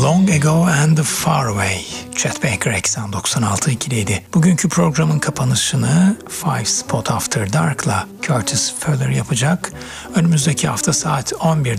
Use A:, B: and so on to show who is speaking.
A: Long Ago and Far Away. Chet Baker Eksen 96 ikiliydi. Bugünkü programın kapanışını Five Spot After Dark'la Curtis Fuller yapacak. Önümüzdeki hafta saat 11'de